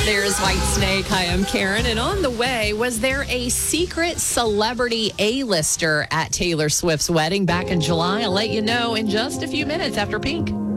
There's Whitesnake. Hi, I'm Karen. And on the way, was there a secret celebrity A-lister at Taylor Swift's wedding back in July? I'll let you know in just a few minutes after Pink.